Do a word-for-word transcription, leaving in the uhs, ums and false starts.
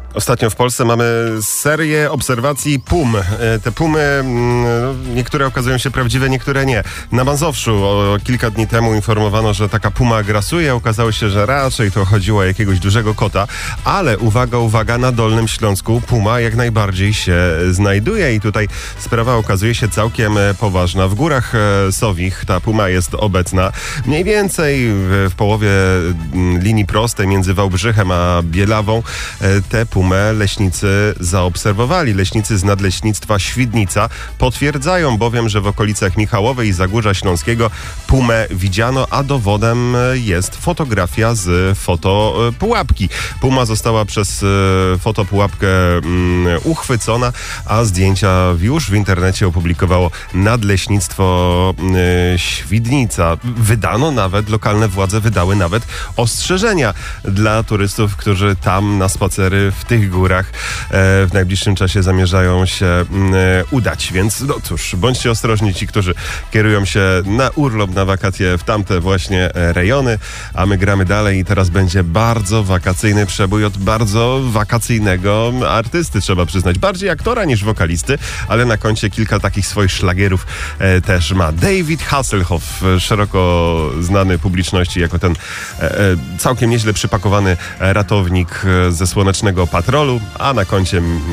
Ostatnio w Polsce mamy serię obserwacji pum. Te pumy, niektóre okazują się prawdziwe, niektóre nie. Na Mazowszu o kilka dni temu informowano, że taka puma grasuje. Okazało się, że raczej to chodziło o jakiegoś dużego kota. Ale uwaga, uwaga, na Dolnym Śląsku puma jak najbardziej się znajduje. I tutaj sprawa okazuje się całkiem poważna. W Górach Sowich ta puma jest obecna mniej więcej w połowie linii prostej między Wałbrzychem a Bielawą. Te pumy Pumę leśnicy zaobserwowali. Leśnicy z Nadleśnictwa Świdnica potwierdzają bowiem, że w okolicach Michałowej i Zagórza Śląskiego pumę widziano, a dowodem jest fotografia z fotopułapki. Puma została przez fotopułapkę um, uchwycona, a zdjęcia już w internecie opublikowało Nadleśnictwo um, Świdnica. Wydano nawet, lokalne władze wydały nawet ostrzeżenia dla turystów, którzy tam na spacery w tych górach e, w najbliższym czasie zamierzają się e, udać. Więc no cóż, bądźcie ostrożni ci, którzy kierują się na urlop, na wakacje w tamte właśnie e, rejony, a my gramy dalej i teraz będzie bardzo wakacyjny przebój od bardzo wakacyjnego artysty, trzeba przyznać. Bardziej aktora niż wokalisty, ale na koncie kilka takich swoich szlagierów e, też ma. David Hasselhoff, szeroko znany publiczności jako ten e, e, całkiem nieźle przypakowany ratownik ze Słonecznego Patrolu, a na koncie